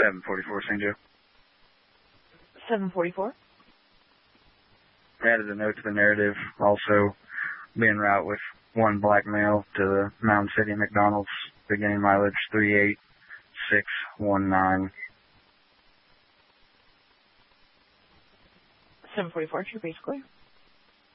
744 St. Joe. 744. Added a note to the narrative, also being route with one black male to the Mountain City McDonald's, beginning mileage 38619. 744, your base clear.